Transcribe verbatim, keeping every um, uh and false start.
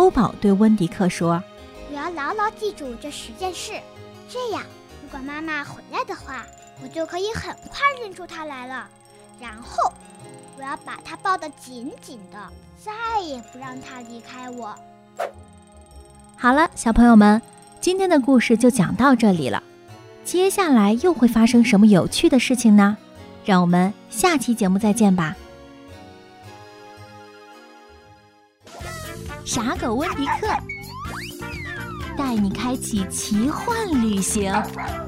欧宝对温迪克说： 我要牢牢记住这十件事，这样如果妈妈回来的话，我就可以很快认出她来了。然后我要把她抱得紧紧的，再也不让她离开我。 好了，小朋友们，今天的故事就讲到这里了。接下来又会发生什么有趣的事情呢？让我们下期节目再见吧。傻狗温迪克带你开启奇幻旅行。